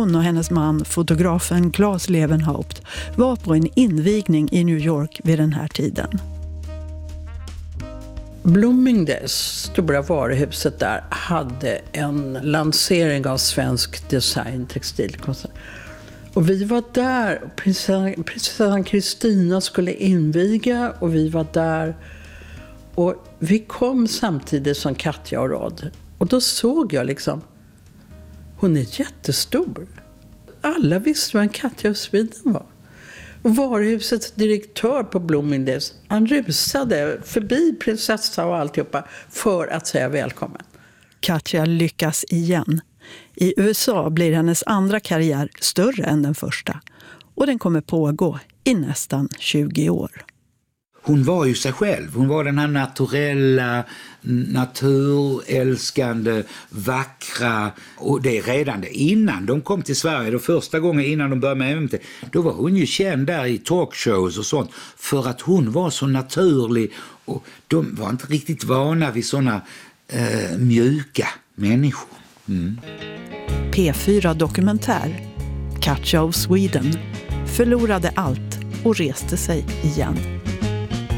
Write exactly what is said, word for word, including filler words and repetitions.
hon och hennes man, fotografen Claes Levenhaupt, var på en invigning i New York vid den här tiden. Bloomingdale's, stora varuhuset där, hade en lansering av svensk design, textilkonst. Och vi var där, och prinsessan Kristina skulle inviga och vi var där. Och vi kom samtidigt som Katja och Rod. Och då såg jag liksom, hon är jättestor. Alla visste vem Katja och Sweden var. Och varuhusets direktör på Bloomingdale's, han rusade förbi prinsessa och alltihopa för att säga välkommen. Katja lyckas igen. I U S A blir hennes andra karriär större än den första. Och den kommer pågå i nästan tjugo år. Hon var ju sig själv. Hon var den här naturella, naturälskande, vackra. Och det är redan det. Innan de kom till Sverige, då första gången innan de började med M M T, då var hon ju känd där i talkshows och sånt. För att hon var så naturlig. Och de var inte riktigt vana vid såna eh, mjuka människor. Mm. P fyra Dokumentär. Katja of Sweden förlorade allt och reste sig igen.